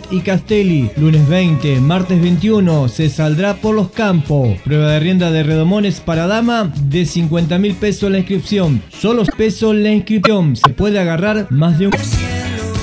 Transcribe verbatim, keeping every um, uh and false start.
y Castelli. Lunes veinte, martes veintiuno se saldrá por los campos. Prueba de rienda de redomones para dama de cincuenta mil pesos la inscripción. Solo pesos la inscripción. Se puede agarrar más de un...